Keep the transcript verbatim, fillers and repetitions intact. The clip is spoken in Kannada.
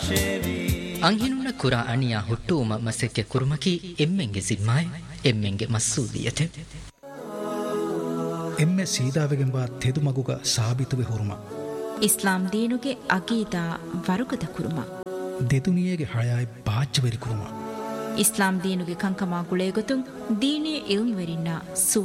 ಅಂಹಿನುನ್ನ ಕುರ ಅಣಿಯ ಹುಟ್ಟುವಮ ಮಸಕ್ಕೆ ಕುರುಮಕಿ ಎಮ್ಮೆಂಗೆ ಸಿಮ್ಮಾಯ್ ಎಮ್ಮೆಂಗೆ ಮಸ್ಸೂದಿಯತೆ ಎಮ್ಮೆ ಸೀದಾವೆಗೆಂಬ ತೆದುಮಗುಗ ಸಾಬಿತುವೆ ಹುರುಮ ಇಸ್ಲಾಂ ದೀನುಗೆ ಅಗೀದಾ ವರುಗದ ಕುರುಮ ದೆದುನಿಯೇಗೆ ಹಳಾಯ್ ಬಾಜ್ಜವೆರಿ ಕುರುಮ ಇಸ್ಲಾಂ ದೀನುಗೆ ಕಂಕಮಾ ಗುಳೇಗೊತುಂ ದೀನೇ ಇಲ್ಮ್ ವೆರಿನ್ನ ಸು